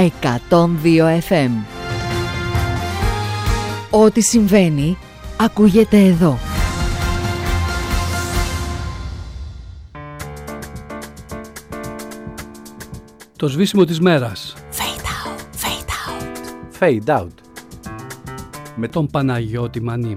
102 FM. Ό,τι συμβαίνει ακούγεται εδώ. Το σβήσιμο της μέρας. Fade out. Με τον Παναγιώτη Μανί.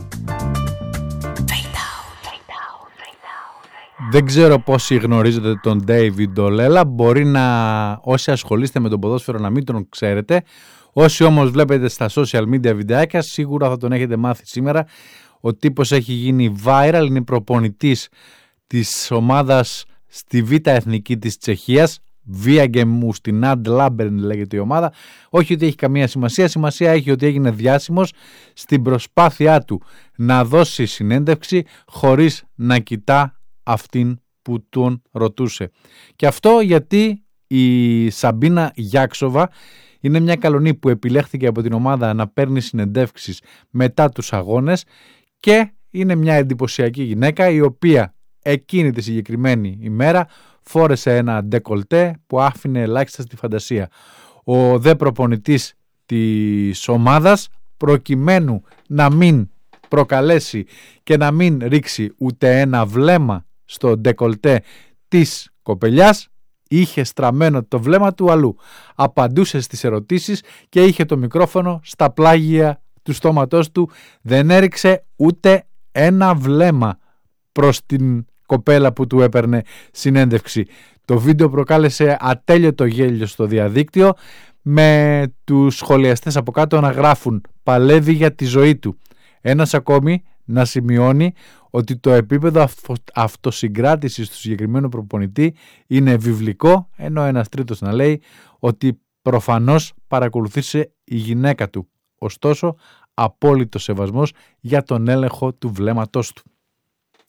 Δεν ξέρω πόσοι γνωρίζετε τον David Olela. Μπορεί να όσοι ασχολείστε με τον ποδόσφαιρο να μην τον ξέρετε. Όσοι όμως βλέπετε στα social media βιντεάκια σίγουρα θα τον έχετε μάθει σήμερα. Ο τύπος έχει γίνει viral, είναι προπονητής της ομάδας στη Β' Εθνική της Τσεχίας. Viagem στην Adlabern λέγεται η ομάδα. Όχι ότι έχει καμία σημασία. Σημασία έχει ότι έγινε διάσημος στην προσπάθειά του να δώσει συνέντευξη χωρίς να κοιτά αυτήν που τον ρωτούσε. Και αυτό γιατί η Σαμπίνα Γιάξοβα είναι μια καλονή που επιλέχθηκε από την ομάδα να παίρνει συνεντεύξεις μετά τους αγώνες και είναι μια εντυπωσιακή γυναίκα η οποία εκείνη τη συγκεκριμένη ημέρα φόρεσε ένα ντεκολτέ που άφηνε ελάχιστα στη φαντασία. Ο δε προπονητής της ομάδας, προκειμένου να μην προκαλέσει και να μην ρίξει ούτε ένα βλέμμα στο ντεκολτέ της κοπελιάς, είχε στραμμένο το βλέμμα του αλλού. Απαντούσε στις ερωτήσεις και είχε το μικρόφωνο στα πλάγια του στόματός του. Δεν έριξε ούτε ένα βλέμμα προς την κοπέλα που του έπαιρνε συνέντευξη. Το βίντεο προκάλεσε ατέλειωτο γέλιο στο διαδίκτυο, με τους σχολιαστές από κάτω να γράφουν «Παλεύει για τη ζωή του». Ένας ακόμη να σημειώνει ότι το επίπεδο αυτοσυγκράτησης του συγκεκριμένου προπονητή είναι βιβλικό, ενώ ένας τρίτος να λέει ότι προφανώς παρακολουθήσε η γυναίκα του. Ωστόσο, απόλυτο σεβασμός για τον έλεγχο του βλέμματός του.